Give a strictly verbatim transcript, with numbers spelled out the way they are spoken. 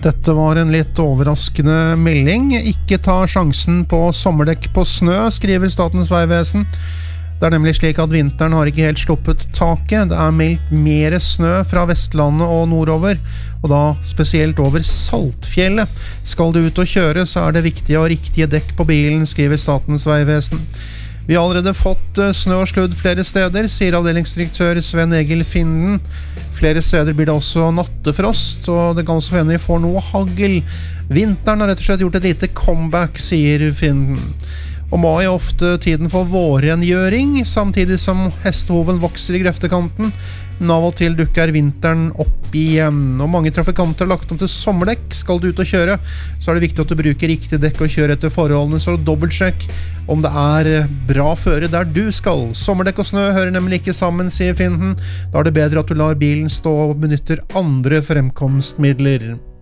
Dette var en litt overraskende melding. Ikke ta sjansen på sommerdekk på snø, skriver Statens vegvesen. Det er nemlig slik at vinteren har ikke helt sluppet taket. Det er meldt mer snø fra Vestlandet og nordover, og da spesielt over Saltfjellet. Skal du ut og kjøre, så er det viktig å ha riktige dekk på bilen, skriver Statens vegvesen. Vi har allerede fått snø og sludd flere steder, sier avdelingsdirektør Sven Egil Finden. Flere steder blir det også nattefrost, og det kan også hende vi får noe hagl. Vinteren har rett og slett gjort et lite comeback, sier Finden. Og mai er ofte tiden for vårrengjøring, samtidig som hestehoven vokser i grøftekanten. Men av og til dukker vinteren opp igjen, og mange trafikanter har lagt om til sommerdekk. Skal du ut og kjøre, så er det viktig at du bruker riktig dekk og kjøre etter forholdene, så dobbeltsjekk om det er bra føre der du skal. Sommerdekk og snø hører nemlig ikke sammen, sier Finden. Da er det bedre at du lar bilen stå og benytter andre fremkomstmidler.